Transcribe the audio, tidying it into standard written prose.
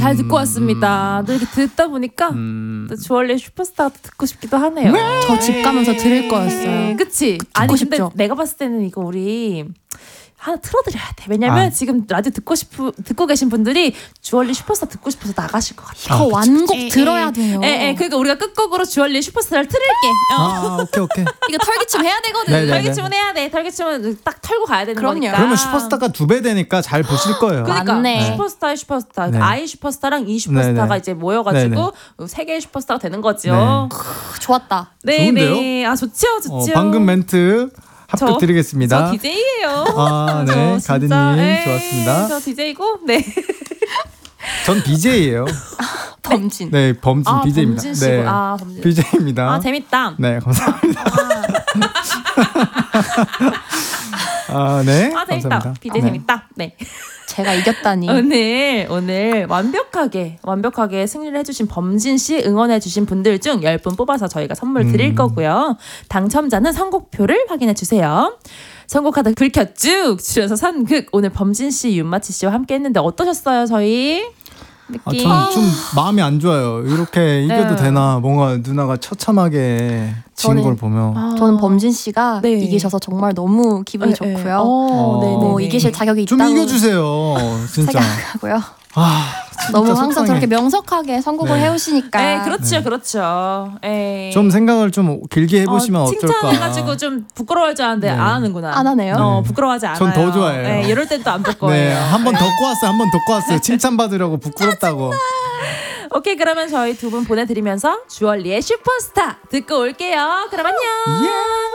잘 듣고 왔습니다. 또 이렇게 듣다 보니까 또 주얼리의 슈퍼스타가 듣고 싶기도 하네요. 저 집 가면서 들을 거였어요. 그치? 아니 근데 내가 봤을 때는 이거 우리 하나 틀어드려야 돼. 왜냐면 지금 라디오 듣고 계신 분들이 주얼리 슈퍼스타 듣고 싶어서 나가실 것 같아요. 이거 완곡 들어야 돼요. 그러니까 우리가 끝곡으로 주얼리 슈퍼스타를 틀을게. 오케이. 이거 털기춤 해야 되거든. 네네네. 털기춤은 해야 돼. 털기춤은 딱 털고 가야 되는 거니까. 그러면 슈퍼스타가 2배 되니까 잘 보실 거예요. 그러니까 맞네. 슈퍼스타의 슈퍼스타, 네. 아이 슈퍼스타랑 이 슈퍼스타가 네네. 이제 모여가지고 세 개의 슈퍼스타가 되는 거죠. 네. 좋았다. 네, 좋은데요? 네. 아 좋죠. 방금 멘트 합격 드리겠습니다. 저 DJ예요. 네. 가든님 좋았습니다. 저 DJ고, 네. 전 BJ예요. 범진. 네, 범진 BJ입니다. 범진 씨고. 범진. BJ입니다. 재밌다. 네, 감사합니다. 네, 재밌다. 감사합니다. BJ 재밌다. 네. 제가 이겼다니. 오늘 완벽하게 승리를 해주신 범진 씨 응원해주신 분들 중 10분 뽑아서 저희가 선물 드릴 거고요. 당첨자는 선곡표를 확인해 주세요. 선곡하다 긁혀 쭉 줄여서 선극. 오늘 범진 씨, 윤마치 씨와 함께 했는데 어떠셨어요, 저희? 느낌? 저는 좀 마음이 안 좋아요. 이렇게 이겨도 되나? 뭔가 누나가 처참하게 진 걸 보면. 저는 범진 씨가 네. 이기셔서 정말 너무 기분이 좋고요. 네네. 이기실 자격이 좀 있다고 이겨주세요. 진짜. 생각하고요. 진짜 너무 항상 속상해. 저렇게 명석하게 선곡을 해오시니까. 네, 그렇죠. 좀 생각을 좀 길게 해보시면 어떨까. 칭찬해가지고 좀 부끄러워할 줄 알았는데 안 하는구나. 안 하네요. 부끄러워하지 않아요. 전 더 좋아해요. 이럴 땐 또 안 볼 거예요. 네, 한 번 더 꼬았어요. 칭찬받으려고 부끄럽다고. 오케이, 그러면 저희 두 분 보내드리면서 주얼리의 슈퍼스타 듣고 올게요. 그럼 안녕.